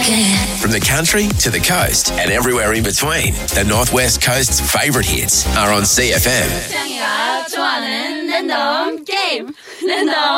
From the country to the coast and everywhere in between, the Northwest Coast's favourite hits are on CFM. 태양이가 좋아하는 랜덤 게임. 랜덤